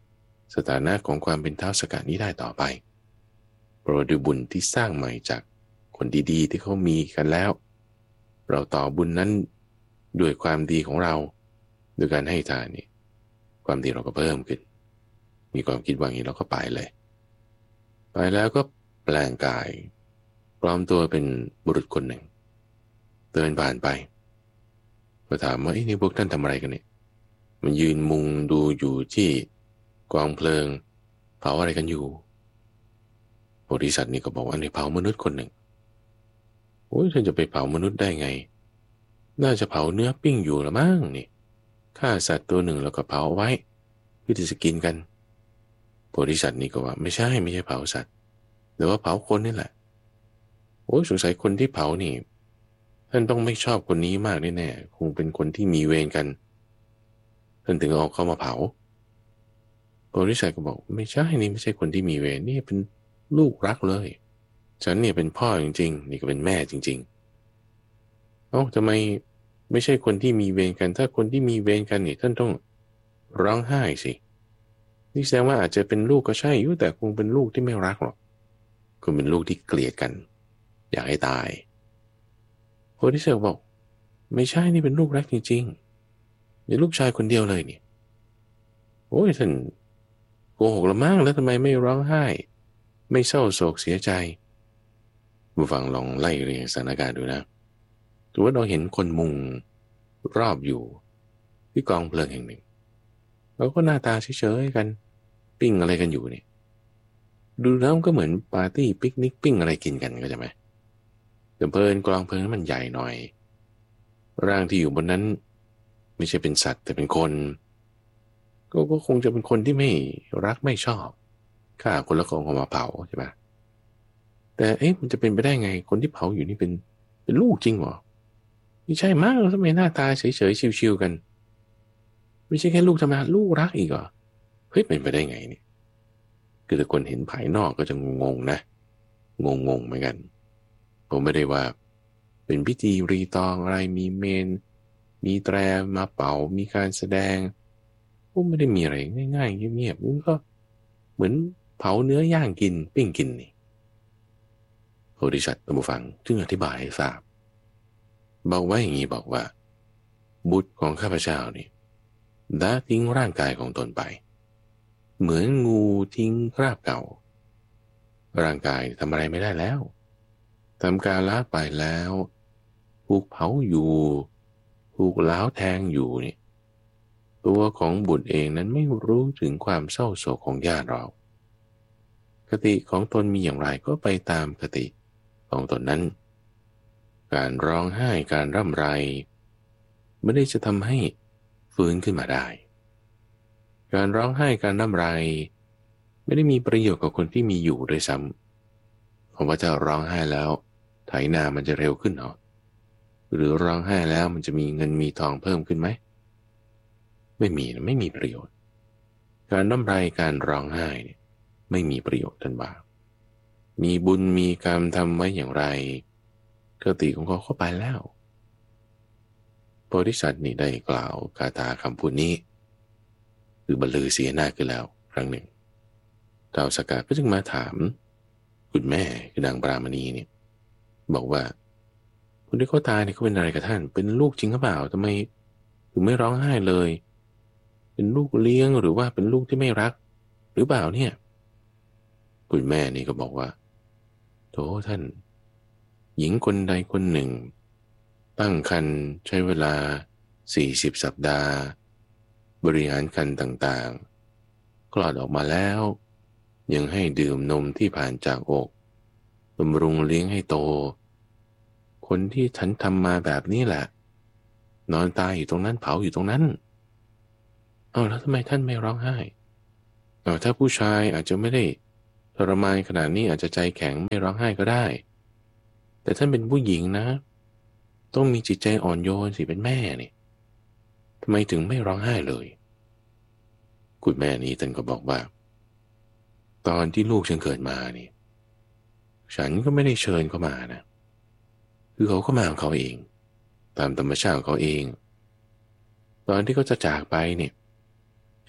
สถานะของความเป็นท้าวสักกะนี้ได้ต่อไปเพราะด้วยบุญที่สร้างใหม่จากคนดีๆที่เขามีกันแล้วเราต่อบุญนั้นด้วยความดีของเราด้วยการให้ทานนี่ความดีเราก็เพิ่มขึ้นมีความคิดว่าอย่างนี้เราก็ไปเลยไปแล้วก็แปลงกายปลอมตัวเป็นบุรุษคนหนึ่งเดินผ่านไปก็ถามว่าไอ้นี่พวกท่านทำอะไรกันเนี่ยมันยืนมุงดูอยู่ที่กองเพลิงเผาอะไรกันอยู่โพธิสัตว์นี่ก็บอกว่าในเผามนุษย์คนหนึ่งโอ้ยท่านจะไปเผามนุษย์ได้ไงน่าจะเผาเนื้อปิ้งอยู่ละมั้งนี่ฆ่าสัตว์ตัวหนึ่งแล้วก็เผาไว้เพื่อที่จะกินกันโพธิสัตว์นี่ก็ว่าไม่ใช่ไม่ใช่เผาสัตว์แต่ว่าเผาคนนี่แหละโอ้ยสงสัยคนที่เผานี่ท่านต้องไม่ชอบคนนี้มากแน่ๆคงเป็นคนที่มีเวรกันท่านถึงเอาเขามาเผาโพธิสัตว์ก็บอกไม่ใช่นี่ไม่ใช่คนที่มีเวรนี่เป็นลูกรักเลยฉันเนี่ยเป็นพ่อจริงๆนี่ก็เป็นแม่จริงๆเอ้าทำไมไม่ใช่คนที่มีเวรกันถ้าคนที่มีเวรกันนี่ท่านต้องร้องไห้สินี่แสดงว่าอาจจะเป็นลูกก็ใช่อยู่แต่คงเป็นลูกที่ไม่รักหรอกคงเป็นลูกที่เกลียดกันอยากให้ตายโพธิสัตว์บอกไม่ใช่นี่เป็นลูกรักจริงๆนี่ลูกชายคนเดียวเลยนี่โอ้ยท่านโกหกละมั่งแล้วทำไมไม่ร้องไห้ไม่เศร้าโศกเสียใจผู้ฟังลองไล่เรียงสถานการณ์ดูนะถือว่าเราเห็นคนมุงรอบอยู่ที่กองเพลิงแห่งหนึ่งเราก็หน้าตาเฉยๆกันปิ้งอะไรกันอยู่นี่ดูแล้วก็เหมือนปาร์ตี้ปิกนิกปิ้งอะไรกินกันก็ใช่ไหมแต่เพลินกองเพลิงนั้นมันใหญ่หน่อยร่างที่อยู่บนนั้นไม่ใช่เป็นสัตว์แต่เป็นคนก็ก็คงจะเป็นคนที่ไม่รักไม่ชอบฆ่าคนแล้วก็เอามาเผาใช่ไหมแต่เอ๊ะมันจะเป็นไปได้ไงคนที่เผาอยู่นี่เป็นเป็นลูกจริงเหรอไม่ใช่มั้งทำไมหน้าตาเฉยๆชิวๆกันไม่ใช่แค่ลูกธรรมดาลูกรักอีกเหรอเฮ้ยเป็นไปได้ไงเนี่ยคือถ้าคนเห็นภายนอกก็จะงงๆนะงงๆเหมือนกันผมไม่ได้ว่าเป็นพิธีรีตองอะไรมีเมนมีแตรมาเป่ามีการแสดงผมไม่ได้มีอะไรง่ายๆเงียบๆมันก็เหมือนเผาเนื้อย่างกินปิ้งกินนี่โพธิสัตว์ท่านผู้ฟังจึงอธิบายให้ทราบบอกว่าอย่างนี้บอกว่าบุตรของข้าพเจ้านี่ได้ทิ้งร่างกายของตนไปเหมือนงูทิ้งคราบเก่าร่างกายทำอะไรไม่ได้แล้วทำการละไปแล้วถูกเผาอยู่ถูกล้าวแทงอยู่นี่ตัวของบุตรเองนั้นไม่รู้ถึงความเศร้าโศกของญาติเราคติของตนมีอย่างไรก็ไปตามคติของตนนั้นการร้องไห้การร่ำไรไม่ได้จะทำให้ฟื้นขึ้นมาได้การร้องไห้การร่ำไรไม่ได้มีประโยชน์กับคนที่มีอยู่ด้วยซ้ำเพราะว่าจะร้องไห้แล้วไถนามันจะเร็วขึ้นเหรอหรือร้องไห้แล้วมันจะมีเงินมีทองเพิ่มขึ้นไหมไม่มีไม่มีประโยชน์การร่ำไรการร้องไห้ไม่มีประโยชน์ท่านว่ามีบุญมีกรรมทำไว้อย่างไรกติของเขาเข้าไปแล้วโพธิสัตว์นี่ได้กล่าวคาถาคำพูดนี้คือบรรลือเสียหน้าขึ้นแล้วครั้งหนึ่งท้าวสักกะก็จึงมาถามคุณแม่คือนางปรามณีเนี่ยบอกว่าคนที่เขาตายเนี่ยเขาเป็นอะไรกับท่านเป็นลูกจริงหรือเปล่าทำไมถึงไม่ร้องไห้เลยเป็นลูกเลี้ยงหรือว่าเป็นลูกที่ไม่รักหรือเปล่าเนี่ยคุณแม่นี่ก็บอกว่าโธ่ท่านหญิงคนใดคนหนึ่งตั้งครรภ์ใช้เวลาสี่สิบสัปดาห์บริหารครรภ์ต่างๆคลอดออกมาแล้วยังให้ดื่มนมที่ผ่านจากอกบำรุงเลี้ยงให้โตคนที่ฉันทำมาแบบนี้แหละนอนตายอยู่ตรงนั้นเผาอยู่ตรงนั้นเอาแล้วทำไมท่านไม่ร้องไห้เอาถ้าผู้ชายอาจจะไม่ได้ทรมานขนาดนี้อาจจะใจแข็งไม่ร้องไห้ก็ได้แต่ท่านเป็นผู้หญิงนะต้องมีจิตใจอ่อนโยนสิเป็นแม่นี่ทำไมถึงไม่ร้องไห้เลยคุณแม่นี้ท่านก็บอกว่าตอนที่ลูกฉันเกิดมานี่ฉันก็ไม่ได้เชิญเขามานะคือเขาก็มาของเขาเองตามธรรมชาติของเขาเองตอนที่เขาจะจากไปเนี่ยฉ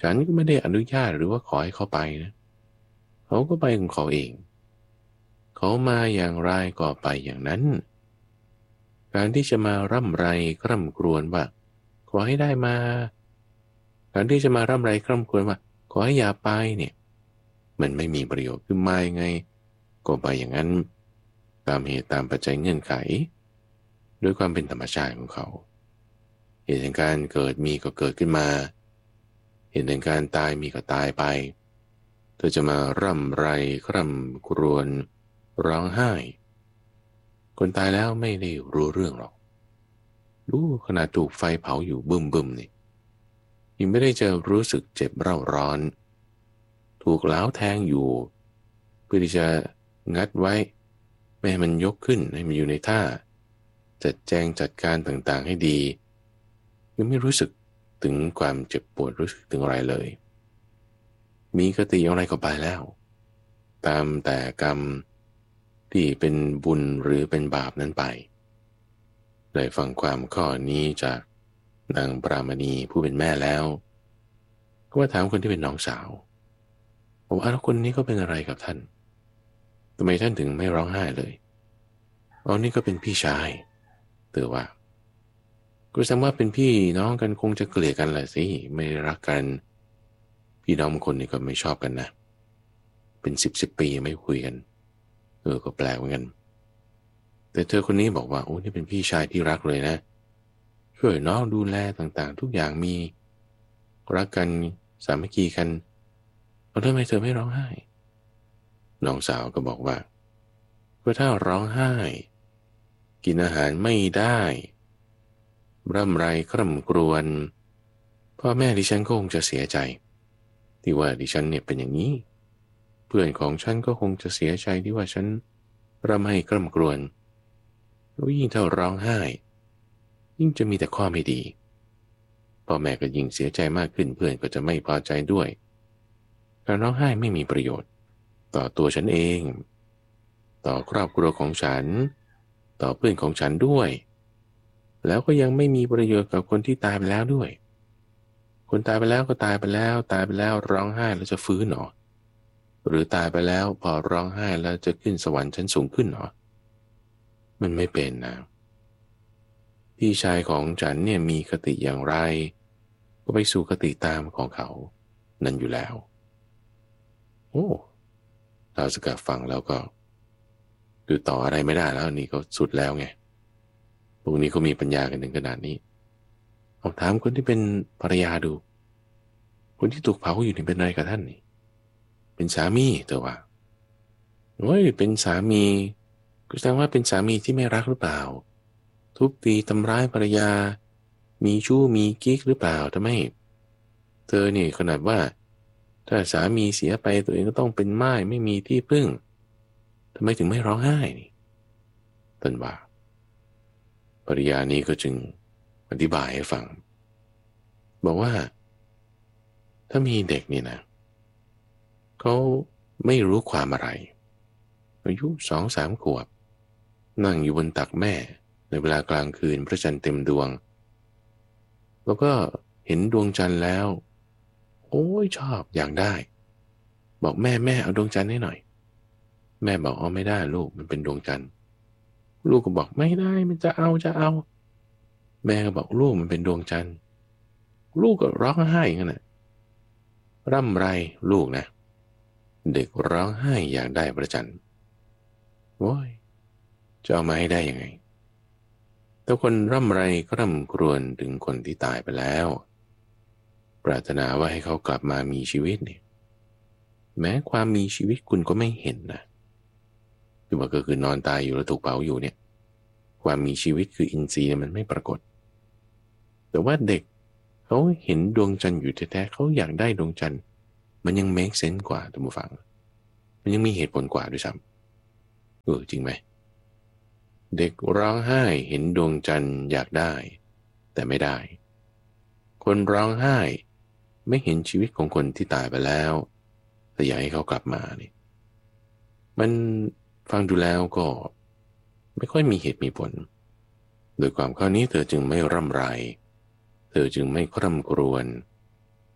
ฉันก็ไม่ได้อนุญาตหรือว่าขอให้เขาไปนะเขาก็ไปของเขาเองเขามาอย่างไรก็ไปอย่างนั้นการที่จะมาร่ำไรคร่ำครวญว่าขอให้ได้มาการที่จะมาร่ำไรคร่ำครวญว่าขอให้อย่าไปเนี่ยมันไม่มีประโยชน์คือมายังไงก็ไปอย่างนั้นตามเหตุตามปัจจัยเงื่อนไขด้วยความเป็นธรรมชาติของเขาเหตุแห่งการเกิดมีก็เกิดขึ้นมาเหตุแห่งการตายมีก็ตายไปเธอจะมาร่ำไรคร่ำครวญร้องไห้คนตายแล้วไม่ได้รู้เรื่องหรอกรู้ขนาดถูกไฟเผาอยู่บึ้มบึ้มนี่ยังไม่ได้จะรู้สึกเจ็บเร่าร้อนถูกล้าวแทงอยู่เพื่อที่จะงัดไว้ไม่ให้มันยกขึ้นให้มันอยู่ในท่าจัดแจงจัดการต่างๆให้ดียังไม่รู้สึกถึงความเจ็บปวดรู้สึกถึงอะไรเลยมีกติอย่างไรก็ไปแล้วตามแต่กรรมที่เป็นบุญหรือเป็นบาปนั้นไปได้ฟังความข้อนี้จากนางปรามณีผู้เป็นแม่แล้วก็มาถามคนที่เป็นน้องสาวผมว่าแล้วคนนี้ก็เป็นอะไรกับท่านทำไมท่านถึงไม่ร้องไห้เลยอ๋อนี่ก็เป็นพี่ชายเตือว่าก็แสดงว่าเป็นพี่น้องกันคงจะเกลียดกันแหละสิไม่รักกันพี่น้องบางคนนี่ก็ไม่ชอบกันนะเป็นสิบสิบปีไม่คุยกันเออก็แปลกเหมือนกันแต่เธอคนนี้บอกว่าโอ้นี่เป็นพี่ชายที่รักเลยนะช่วยน้องดูแลต่างๆทุกอย่างมีรักกันสามัคคีกันแล้วทำไมเธอไม่ร้องไห้น้องสาวก็บอกว่าเพราะถ้าร้องไห้กินอาหารไม่ได้ร่ำไรคร่ำครวญพ่อแม่ดิฉันก็คงจะเสียใจที่ว่าดิฉันเนี่ยเป็นอย่างนี้เพื่อนของฉันก็คงจะเสียใจที่ว่าฉันร่ำไห้คร่ำครวญแล้วยิ่งถ้าร้องไห้ยิ่งจะมีแต่ข้อไม่ดีพ่อแม่ก็ยิ่งเสียใจมากขึ้นเพื่อนก็จะไม่พอใจด้วยการร้องไห้ไม่มีประโยชน์ต่อตัวฉันเองต่อครอบครัวของฉันต่อเพื่อนของฉันด้วยแล้วก็ยังไม่มีประโยชน์กับคนที่ตายไปแล้วด้วยคนตายไปแล้วก็ตายไปแล้วตายไปแล้วร้องไห้แล้วจะฟื้นหรอหรือตายไปแล้วพอร้องไห้แล้วจะขึ้นสวรรค์ชั้นสูงขึ้นหรอมันไม่เป็นนะพี่ชายของฉันเนี่ยมีคติอย่างไรก็ไปสู่คติตามของเขานั่นอยู่แล้วโอ้เราสกัดฟังแล้วก็คือต่ออะไรไม่ได้แล้วนี่ก็สุดแล้วไงพวกนี้เขามีปัญญากันถึงขนาดนี้ลองถามคนที่เป็นภรรยาดูคนที่ถูกเผาอยู่นี่เป็นอะไรกับท่านนี่เป็นสามีเธอว่าโอ้ยเป็นสามีก็แสดงว่าเป็นสามีที่ไม่รักหรือเปล่าทุบตีทำร้ายภรรยามีชู้มีกิ๊กหรือเปล่าทำไมเธอนี่ขนาดว่าถ้าสามีเสียไปตัวเองก็ต้องเป็นม่ายไม่มีที่พึ่งทำไมถึงไม่ร้องไห้นี่ท่านว่าภรรยานี้ก็จึงอธิบายให้ฟังบอกว่าถ้ามีเด็กนี่นะเขาไม่รู้ความอะไรอายุสองสามขวบนั่งอยู่บนตักแม่ในเวลากลางคืนพระจันทร์เต็มดวงแล้วก็เห็นดวงจันทร์แล้วโอ้ยชอบอยากได้บอกแม่แม่เอาดวงจันทร์ให้หน่อยแม่บอกเอาไม่ได้ลูกมันเป็นดวงจันทร์ลูกก็บอกไม่ได้มันจะเอาจะเอาแม่ก็บอกลูกมันเป็นดวงจันทร์ลูกก็ร้องไห้อย่างนั้นนะร่ำไรลูกนะเด็กร้องไห้อยากได้พระจันทร์โว้ยจะเอามาให้ได้ยังไงแต่คนร่ำไรก็ร่ำครวญถึงคนที่ตายไปแล้วปรารถนาว่าให้เขากลับมามีชีวิตเนี่ยแม้ความมีชีวิตคุณก็ไม่เห็นนะคือว่าก็คือนอนตายอยู่แล้วถูกเผาอยู่เนี่ยความมีชีวิตคืออินทรีย์มันไม่ปรากฏแต่ว่าเด็กเขาเห็นดวงจันทร์อยู่แท้ๆเขาอยากได้ดวงจันทร์มันยัง make sense กว่าท่านผู้ฟังมันยังมีเหตุผลกว่าด้วยซ้ำเออจริงไหมเด็กร้องไห้เห็นดวงจันทร์อยากได้แต่ไม่ได้คนร้องไห้ไม่เห็นชีวิตของคนที่ตายไปแล้วแต่อยากให้เขากลับมานี่มันฟังดูแล้วก็ไม่ค่อยมีเหตุมีผลโดยความข้อนี้เธอจึงไม่ร่ำไรเธอจึงไม่คร่ำครวญเธ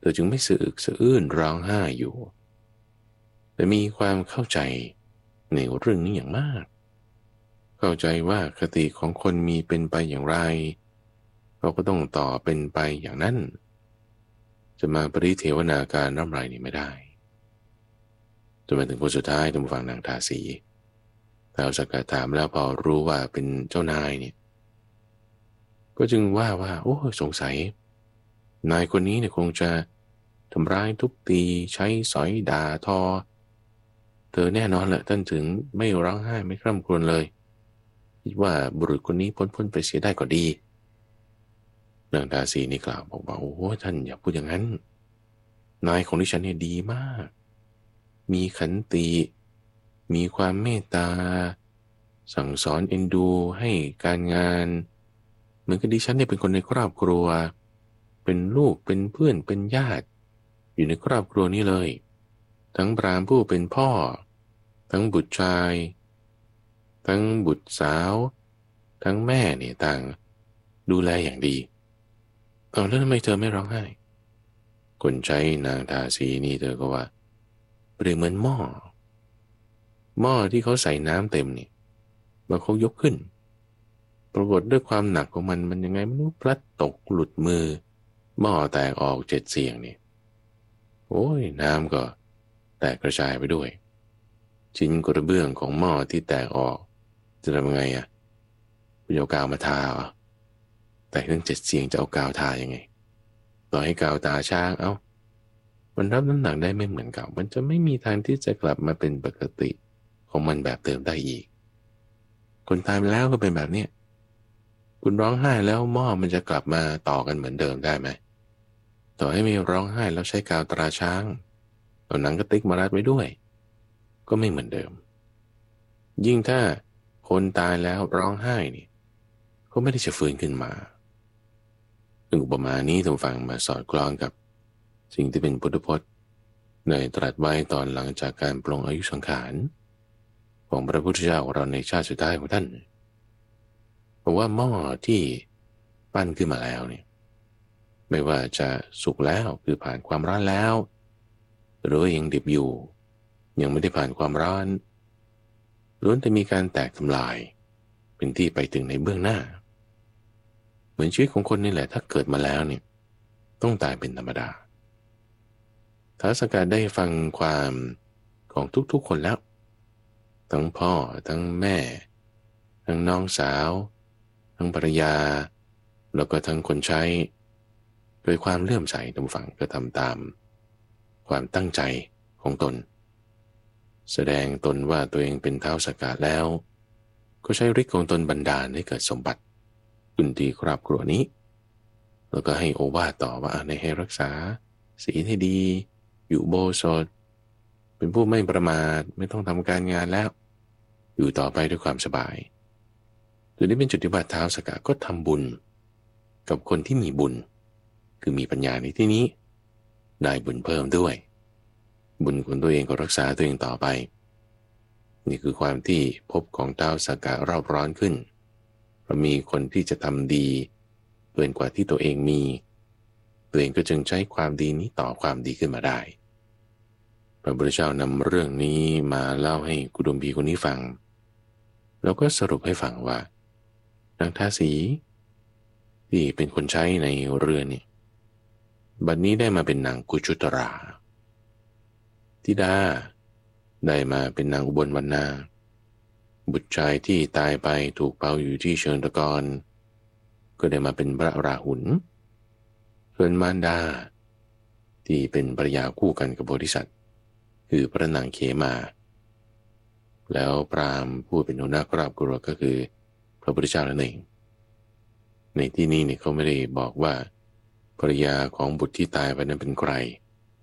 อจึงไม่สะอึกสะอื้นร้องไห้อยู่แต่มีความเข้าใจในเรื่องนี้อย่างมากเข้าใจว่าคติของคนมีเป็นไปอย่างไรเราก็ต้องต่อเป็นไปอย่างนั้นจะมาปริเทวนาการร่ำไรนี่ไม่ได้จนมาถึงคนสุดท้ายท่านผู้ฟังนางทาสีท้าวสักกะถามแล้วพอรู้ว่าเป็นเจ้านายเนี่ยก็จึงว่าว่าโอ้สงสัยนายคนนี้เนี่ยคงจะทำร้ายทุบตีใช้สอยด่าทอเธอแน่นอนแหละท่านถึงไม่ร้องไห้ไม่คร่ำครวญเลยคิดว่าบุรุษคนนี้พ้นพ้นไปเสียได้ก็ดีนางทาสีนี่กล่าวบอกว่าโอ้ท่านอย่าพูดอย่างนั้นนายของดิฉันเนี่ยดีมากมีขันติมีความเมตตาสั่งสอนเอ็นดูให้การงานเหมือนกับดิฉันเนี่ยเป็นคนในครอบครัวเป็นลูกเป็นเพื่อนเป็นญาติอยู่ในครอบครัวนี้เลยทั้งพราหมณ์ผู้เป็นพ่อทั้งบุตรชายทั้งบุตรสาวทั้งแม่เนี่ยต่างดูแลอย่างดีเอาแล้วทำไมเธอไม่ร้องไห้คนใช้นางทาสีนี่เธอก็ว่าเปรียบเหมือนหม้อหม้อที่เขาใส่น้ำเต็มนี่เมื่อเขายกขึ้นปรากฏด้วยความหนักของมันมันยังไงไม่รู้พลัดตกหลุดมือหม้อแตกออกเจ็ดเสียงนี่โอ้ยน้ำก็แตกกระจายไปด้วยชิ้นกระเบื้องของหม้อที่แตกออกจะทำยังไงอ่ะคุณเอากาวมาทาเหรอแต่เรื่องเจ็ดเสียงจะเอากาวทายังไงต่อให้กาวตาช้างเอา้ามันรับน้ำหนักได้ไม่เหมือนเก่ามันจะไม่มีทางที่จะกลับมาเป็นปกติของมันแบบเดิมได้อีกคนตายไปแล้วก็เป็นแบบเนี้ยคุณร้องไห้แล้วหม้อมันจะกลับมาต่อกันเหมือนเดิมได้ไหมต่อให้ไม่ร้องไห้แล้วใช้กาวตราช้างเอาหนังกระติกมารัดไว้ด้วยก็ไม่เหมือนเดิมยิ่งถ้าคนตายแล้วร้องไห้นี่เขาไม่ได้จะฟื้นขึ้นมาซึ่งอุปมานี้ท่านฟังมาสอดคล้องกับสิ่งที่เป็นพุทธพจน์ในตรัสไว้ตอนหลังจากการปลงอายุสังขารของพระพุทธเจ้าของเราในชาติสุดท้ายของท่านบอกว่าหม้อที่ปั้นขึ้นมาแล้วเนี่ยไม่ว่าจะสุกแล้วคือผ่านความร้อนแล้วหรือยังดิบอยู่ยังไม่ได้ผ่านความร้อนล้วนแต่มีการแตกทำลายเป็นที่ไปถึงในเบื้องหน้าเหมือนชีวิตของคนนี่แหละถ้าเกิดมาแล้วเนี่ยต้องตายเป็นธรรมดาท้าวสักกะได้ฟังความของทุกๆคนแล้วทั้งพ่อทั้งแม่ทั้งน้องสาวทั้งภรรยาแล้วก็ทั้งคนใช้โดยความเลื่อมใสตามฝังก็ทำตามความตั้งใจของตนแสดงตนว่าตัวเองเป็นท้าวสักกะแล้วก็ใช้ฤทธิ์ของตนบันดาลให้เกิดสมบัติขึ้นที่ครอบครัวนี้แล้วก็ให้โอวาทต่อว่าในให้รักษาศีลให้ดีอยู่โบสถเป็นผู้ไม่ประมาทไม่ต้องทำการงานแล้วอยู่ต่อไปด้วยความสบายจุดนี้เป็นจุดที่ว่าท้าวสักกะก็ทำบุญกับคนที่มีบุญคือมีปัญญาในที่นี้ได้บุญเพิ่มด้วยบุญของตัวเองก็รักษาตัวเองต่อไปนี่คือความที่ภพของท้าวสักกะเร่าร้อนขึ้นเพราะมีคนที่จะทำดีเกินกว่าที่ตัวเองมีตัวเองก็จึงใช้ความดีนี้ต่อความดีขึ้นมาได้พระพุทธเจ้านำเรื่องนี้มาเล่าให้กุดุมพีคนนี้ฟังแล้วก็สรุปให้ฟังว่านางทาสีที่เป็นคนใช้ในเรือนนี่บัดนี้ได้มาเป็นนางกุชุตราธิดาได้มาเป็นนางอุบลวรรณาบุตรชายที่ตายไปถูกเผาอยู่ที่เชิงตะกอนก็ได้มาเป็นพระราหุลส่วนมารดาที่เป็นภรรยาคู่กันกับโพธิสัตว์คือพระนางเขมาแล้วพราหมณ์ผู้เป็นหัวหน้าครอบครัวก็คือพระพุทธเจ้านั่นเองในที่นี้เนี่ยเขาไม่ได้บอกว่าภรรยาของบุตรที่ตายไปนั้นเป็นใคร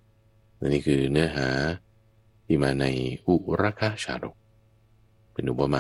นี่คือเนื้อหาที่มาในอุรคะชาดกเป็นอุปมา